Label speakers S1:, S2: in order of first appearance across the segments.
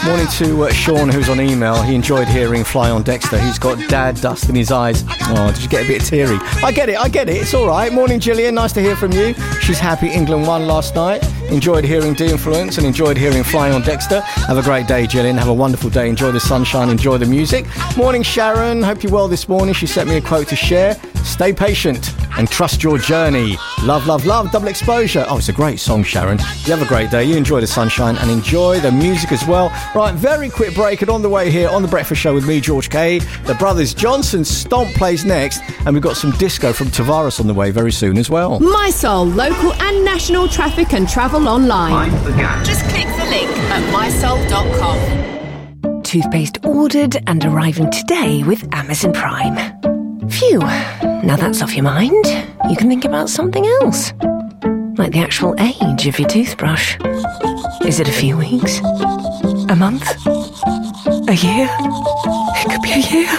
S1: Morning to Sean, who's on email. He enjoyed hearing Fly on Dexter. He's got dad dust in his eyes. Oh, did you get a bit teary? I get it. It's all right. Morning, Gillian. Nice to hear from you. She's happy England won last night. Enjoyed hearing De-Influence and enjoyed hearing Fly on Dexter. Have a great day, Gillian. Have a wonderful day. Enjoy the sunshine. Enjoy the music. Morning, Sharon. Hope you're well this morning. She sent me a quote to share. Stay patient and trust your journey. Love, love, love. Double Exposure. Oh, it's a great song, Sharon. You have a great day. You enjoy the sunshine and enjoy the music as well. Right, very quick break, and on the way here on The Breakfast Show with me, George K. The Brothers Johnson Stomp plays next, and we've got some disco from Tavares on the way very soon as well.
S2: My Soul, local and national traffic and travel online. Just click the link at mysoul.com.
S3: Toothpaste ordered and arriving today with Amazon Prime. Phew, now that's off your mind. You can think about something else. Like the actual age of your toothbrush. Is it a few weeks? A month? A year? It could be a year.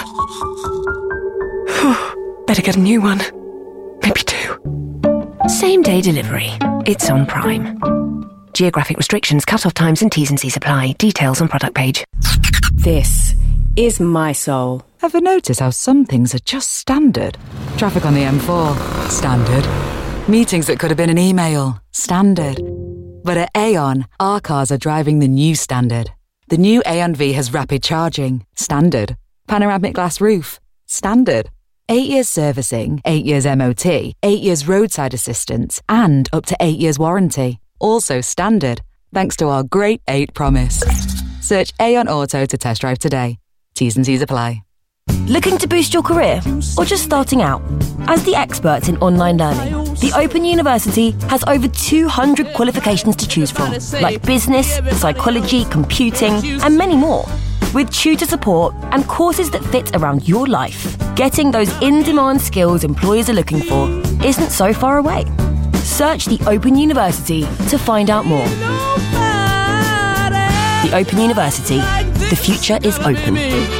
S3: Better get a new one. Maybe 2. Same day delivery. It's on Prime. Geographic restrictions, cut-off times and T's and C's apply. Details on product page.
S2: This is My Soul.
S4: Ever notice how some things are just standard? Traffic on the M4, standard. Meetings that could have been an email, standard. But at Aon, our cars are driving the new standard. The new Aon V has rapid charging, standard. Panoramic glass roof, standard. 8 years servicing, 8 years MOT, 8 years roadside assistance, and up to 8 years warranty. Also standard, thanks to our Great 8 promise. Search Aon Auto to test drive today. T's and C's apply.
S5: Looking to boost your career? Or just starting out? As the experts in online learning, the Open University has over 200 qualifications to choose from, like business, psychology, computing, and many more. With tutor support and courses that fit around your life, getting those in-demand skills employers are looking for isn't so far away. Search the Open University to find out more. The Open University. The future is open.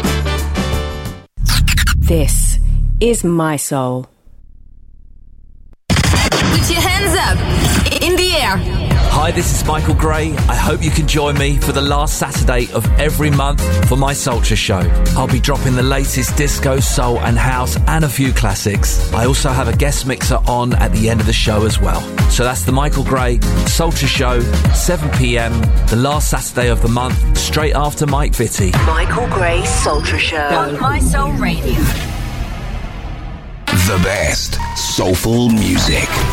S2: This is My Soul.
S6: Put your hands up in the air.
S7: Hi, this is Michael Gray. I hope you can join me for the last Saturday of every month for my Soulture Show. I'll be dropping the latest disco, soul and house and a few classics. I also have a guest mixer on at the end of the show as well. So that's the Michael Gray Soulture Show, 7 p.m, the last Saturday of the month, straight after Mike Vitti.
S3: Michael Gray Soulture Show.
S6: On My Soul Radio.
S8: The best soulful music.